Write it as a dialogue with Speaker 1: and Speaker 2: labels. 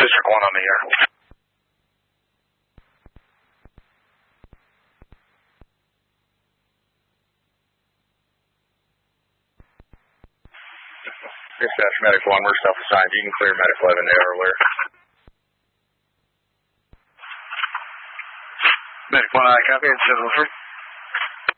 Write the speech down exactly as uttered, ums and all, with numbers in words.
Speaker 1: District one on the air. Dispatch Medic one, we're self-assigned. You can clear Medic eleven to everywhere.
Speaker 2: Medic one, I copy. It's over.